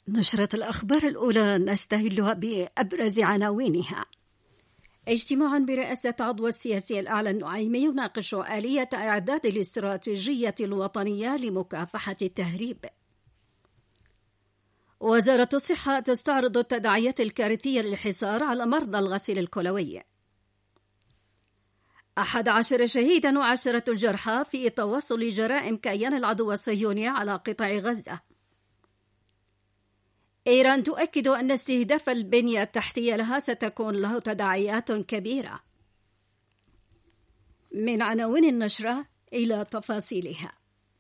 نشرة الأخبار الأولى نستهلها بأبرز عناوينها. اجتماع برئاسة عضو السياسي الأعلى النعيمي يناقش آلية إعداد الاستراتيجية الوطنية لمكافحة التهريب. وزارة الصحة تستعرض التداعيات الكارثية للحصار على مرضى الغسيل الكلوي. 11 شهيدا و10 الجرحى في تواصل جرائم كيان العدو الصهيوني على قطاع غزة. إيران تؤكد أن استهداف البنية التحتية لها ستكون له تداعيات كبيرة. من عناوين النشرة إلى تفاصيلها.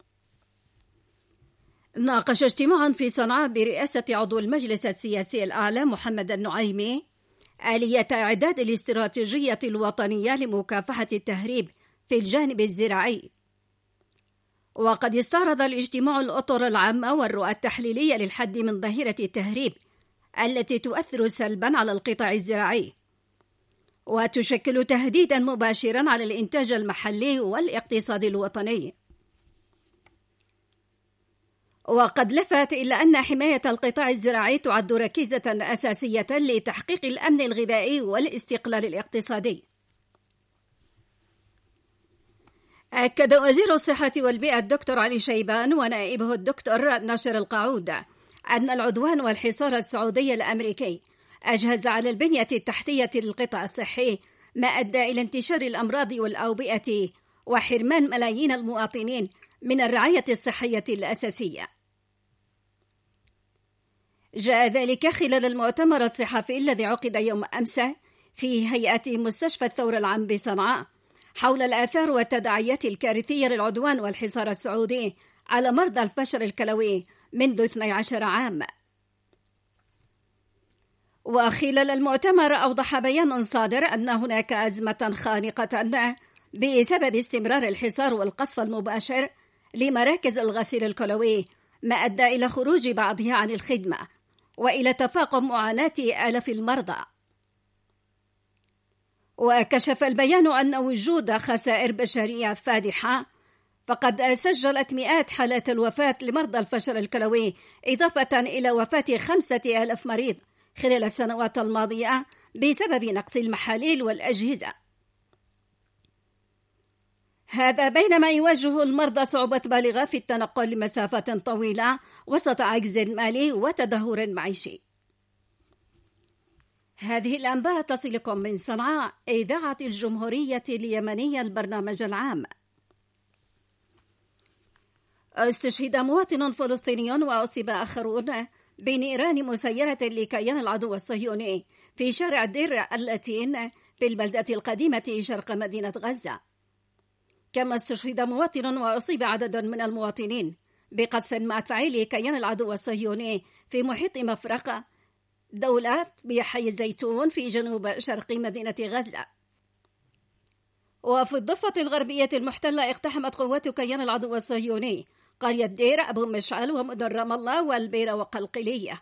ناقش اجتماع في صنعاء برئاسة عضو المجلس السياسي الأعلى محمد النعيمي آلية إعداد الاستراتيجية الوطنية لمكافحة التهريب في الجانب الزراعي. وقد استعرض الاجتماع الأطر العامة والرؤى التحليلية للحد من ظاهرة التهريب التي تؤثر سلبا على القطاع الزراعي وتشكل تهديدا مباشرا على الإنتاج المحلي والاقتصاد الوطني. وقد لفت إلى أن حماية القطاع الزراعي تعد ركيزة أساسية لتحقيق الأمن الغذائي والاستقلال الاقتصادي. أكد وزير الصحة والبيئة الدكتور علي شيبان ونائبه الدكتور ناشر القعود أن العدوان والحصار السعودي الأمريكي أجهز على البنية التحتية للقطاع الصحي، ما أدى إلى انتشار الأمراض والأوبئة وحرمان ملايين المواطنين من الرعاية الصحية الأساسية. جاء ذلك خلال المؤتمر الصحفي الذي عقد يوم أمس في هيئة مستشفى الثورة العام بصنعاء حول الآثار والتداعيات الكارثية للعدوان والحصار السعودي على مرضى الفشل الكلوي منذ 12 عام. وخلال المؤتمر أوضح بيان صادر أن هناك أزمة خانقة بسبب استمرار الحصار والقصف المباشر لمراكز الغسيل الكلوي، ما أدى إلى خروج بعضها عن الخدمة وإلى تفاقم معاناة آلاف المرضى. وكشف البيان أن وجود خسائر بشرية فادحة، فقد سجلت مئات حالات الوفاة لمرضى الفشل الكلوي، إضافة إلى وفاة 5,000 مريض خلال السنوات الماضية بسبب نقص المحاليل والأجهزة. هذا بينما يواجه المرضى صعوبة بالغة في التنقل لمسافات طويلة وسط عجز مالي وتدهور معيشي. هذه الأنباء تصلكم من صنعاء، إذاعة الجمهورية اليمنية، البرنامج العام. استشهد مواطن فلسطيني وأصيب آخرون بنيران مسيرة لكيان العدو الصهيوني في شارع دير اللاتين في البلدة القديمة شرق مدينة غزة. كما استشهد مواطن وأصيب عدد من المواطنين بقصف مدفعي لكيان العدو الصهيوني في محيط مفرق دولة بحي الزيتون في جنوب شرق مدينة غزة. وفي الضفة الغربية المحتلة اقتحمت قوات كيان العدو الصهيوني قرية دير أبو مشعل ومدن رام الله والبيرة وقلقلية.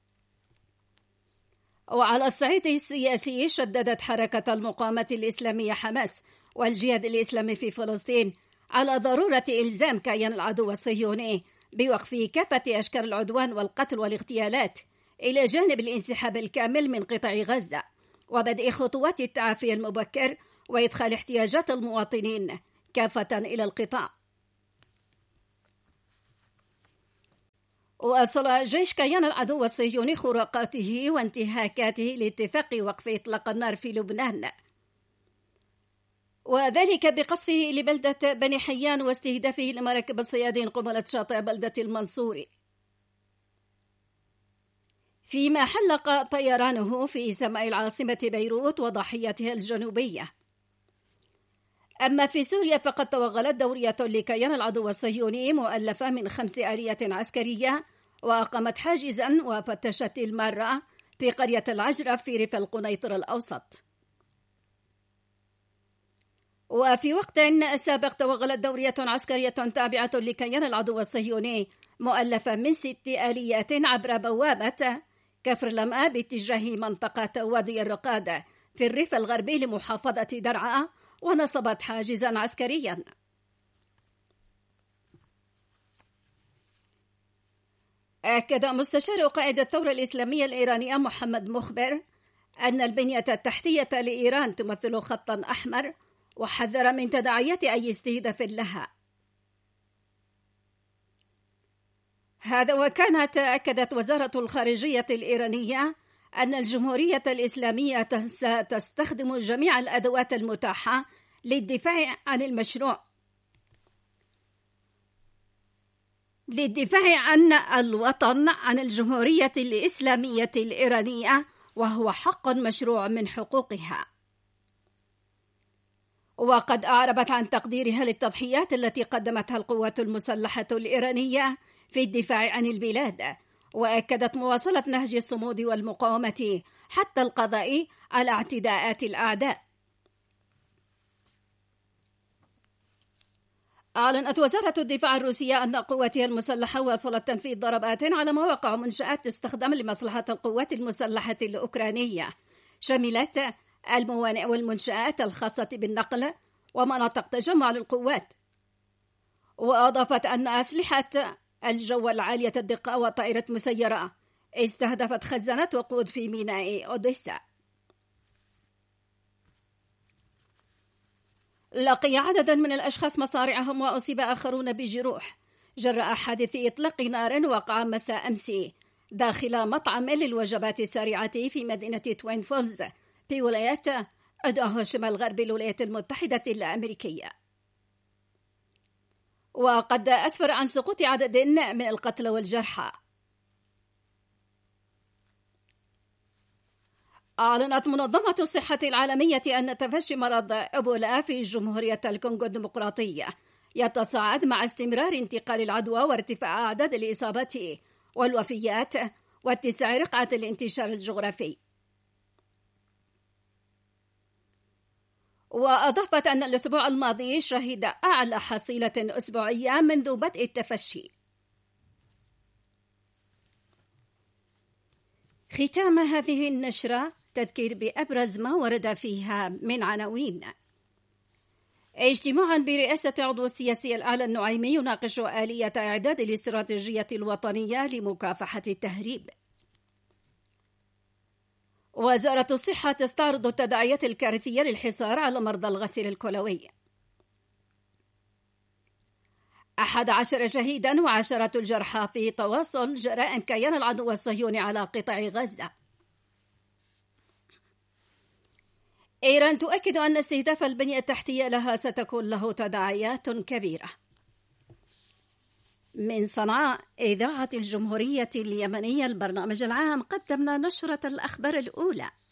وعلى الصعيد السياسي شددت حركة المقاومة الإسلامية حماس والجهاد الإسلامي في فلسطين على ضرورة إلزام كيان العدو الصهيوني بوقف كافة أشكال العدوان والقتل والاغتيالات، إلى جانب الانسحاب الكامل من قطاع غزة وبدء خطوات التعافي المبكر وإدخال احتياجات المواطنين كافة إلى القطاع. واصل جيش كيان العدو الصهيوني خروقاته وانتهاكاته لاتفاق وقف إطلاق النار في لبنان، وذلك بقصفه لبلدة بني حيان واستهدافه لمراكب الصيادين قبالة شاطئ بلدة المنصوري، فيما حلق طيرانه في سماء العاصمة بيروت وضاحيتها الجنوبية. أما في سوريا فقد توغلت دورية لكيان العدو الصهيوني مؤلفة من 5 آليات عسكرية، وأقامت حاجزا وفتشت المارة في قرية العجرة في ريف القنيطر الأوسط. وفي وقت سابق توغلت دورية عسكرية تابعة لكيان العدو الصهيوني مؤلفة من 6 آليات عبر بوابة كفر لمأ باتجاه منطقة وادي الرقادة في الريف الغربي لمحافظة درعا، ونصبت حاجزا عسكريا. أكد مستشار قائد الثورة الإسلامية الإيرانية محمد مخبر أن البنية التحتية لإيران تمثل خطا أحمر، وحذر من تداعيات أي استهداف لها. هذا وكانت أكدت وزارة الخارجية الإيرانية أن الجمهورية الإسلامية ستستخدم جميع الأدوات المتاحة للدفاع عن الوطن عن الجمهورية الإسلامية الإيرانية، وهو حق مشروع من حقوقها. وقد أعربت عن تقديرها للتضحيات التي قدمتها القوات المسلحة الإيرانية في الدفاع عن البلاد، وأكدت مواصلة نهج الصمود والمقاومة حتى القضاء على اعتداءات الأعداء. أعلنت وزارة الدفاع الروسية أن قواتها المسلحة واصلت تنفيذ ضربات على مواقع ومنشآت تستخدم لمصلحة القوات المسلحة الأوكرانية، شملت الموانئ والمنشآت الخاصة بالنقل ومناطق تجمع للقوات. وأضافت أن أسلحة الجو العالية الدقة وطائرة مسيرة استهدفت خزانات وقود في ميناء أوديسا. لقي عدد من الأشخاص مصارعهم وأصيب آخرون بجروح جراء حادث إطلاق نار وقع مساء أمس داخل مطعم للوجبات السريعة في مدينة توين فولز في ولاية أيداهو شمال غرب الولايات المتحدة الأمريكية. وقد أسفر عن سقوط عدد من القتلى والجرحى. أعلنت منظمة الصحة العالمية أن تفشي مرض إيبولا في جمهورية الكونغو الديمقراطية يتصاعد مع استمرار انتقال العدوى وارتفاع أعداد الإصابات والوفيات واتساع رقعة الانتشار الجغرافي. وأضافت أن الأسبوع الماضي شهد أعلى حصيلة أسبوعية منذ بدء التفشي. ختام هذه النشرة تذكير بأبرز ما ورد فيها من عناوين. اجتماعا برئاسة عضو السياسي الأعلى النعيمي يناقش آلية إعداد الاستراتيجية الوطنية لمكافحة التهريب. وزارة الصحة تستعرض التداعيات الكارثية للحصار على مرضى الغسيل الكلوي. 11 شهيدا وعشرة الجرحى في تواصل جرائم كيان العدو الصهيوني على قطاع غزة. إيران تؤكد أن استهداف البنية التحتية لها ستكون له تداعيات كبيرة. من صنعاء إذاعة الجمهورية اليمنية البرنامج العام قدمنا نشرة الأخبار الأولى.